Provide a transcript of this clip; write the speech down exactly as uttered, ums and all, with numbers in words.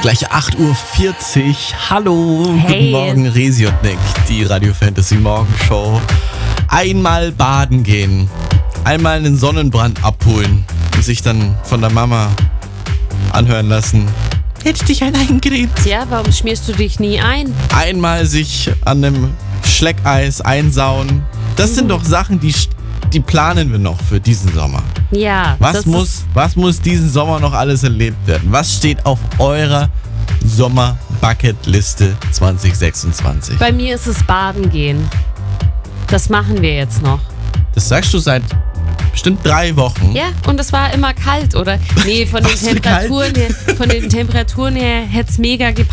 Gleich acht Uhr vierzig. Hallo, Hey. Guten Morgen, Resi und Nick, die Radio Fantasy Morgenshow. Einmal baden gehen, einmal einen Sonnenbrand abholen und sich dann von der Mama anhören lassen. Hätte dich ein eingecremt. Ja, warum schmierst du dich nie ein? Einmal sich an einem Schleckeis einsauen. Das sind doch Sachen, die, die planen wir noch für diesen Sommer. Ja. Was das muss, Ist, was muss diesen Sommer noch alles erlebt werden? Was steht auf eurer Sommer-Bucket-Liste zwanzig sechsundzwanzig? bei mir ist es Baden gehen. Das machen wir jetzt noch. Das sagst du seit bestimmt drei Wochen. Ja, und es war immer kalt, oder? Nee, von den Was für kalt? Temperaturen her, von den Temperaturen her hätte es mega gepasst.